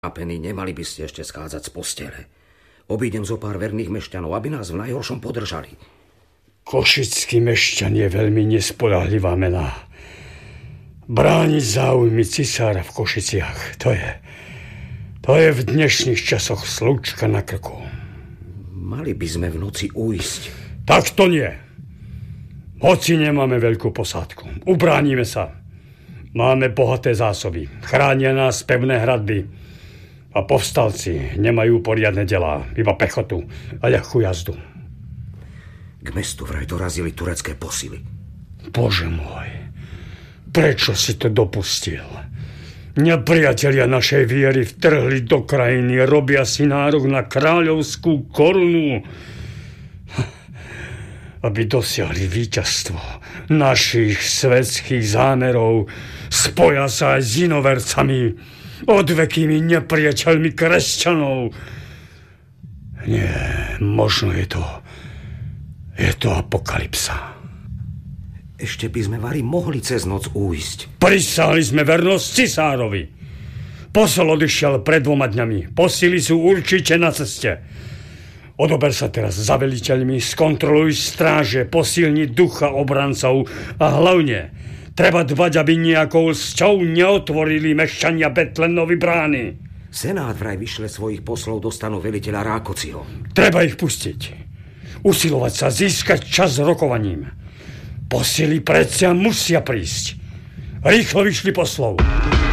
Apeny, nemali by ste ešte schádzať z postele. Obídem zo pár verných mešťanov, aby nás v najhoršom podržali. Košický mešťan je veľmi nespoľahlivá mená. Brániť záujmy cisára v Košiciach, to je v dnešných časoch slúčka na krku. Mali by sme v noci ujsť. Tak to nie. Hoci nemáme veľkú posádku, ubránime sa. Máme bohaté zásoby, chránia nás pevné hradby a povstalci nemajú poriadne delá, iba pechotu a ľahkú jazdu. K mestu vraj dorazili turecké posily. Bože môj, prečo si to dopustil? Nepriatelia našej viery vtrhli do krajiny, robia si nárok na kráľovskú korunu, aby dosiahli víťazstvo našich svetských zámerov, spoja sa aj s inovercami, odvekými nepriateľmi kresťanov. Nie, možno je to apokalypsa. Ešte by sme vari mohli cez noc újsť. Prisahli sme vernosť cisárovi. Posol odišiel pred 2 dňami. Posily sú určite na ceste. Odober sa teraz za veliteľmi, skontroluj stráže, posilni ducha obrancov a hlavne treba dbať, aby nejakou sťou neotvorili mešťania Betlenovi brány. Senát vraj vyšle svojich poslov do stanu veliteľa Rákociho. Treba ich pustiť. Usilovať sa, získať čas rokovaním. Posily predsa musia prísť. Rýchlo vyšli poslov.